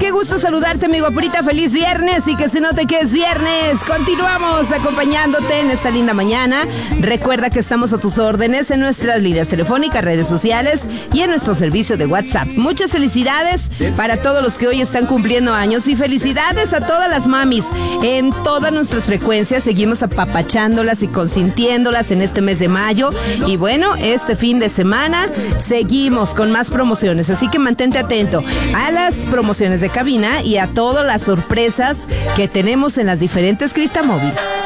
qué gusto saludarte, amigo Apurita. Feliz viernes y que se note que es viernes. Continuamos acompañándote en esta linda mañana. Recuerda que estamos a tus órdenes en nuestras líneas telefónicas, redes sociales y en nuestro servicio de WhatsApp. Muchas felicidades para todos los que hoy están cumpliendo años y felicidades a todas las mamis. En todas nuestras frecuencias seguimos apapachándolas y consintiéndolas en este mes de mayo. Y bueno, este fin de semana seguimos con más promociones, así que mantente atento a las promociones de cabina y a todas las sorpresas que tenemos en las diferentes Cristamóvil.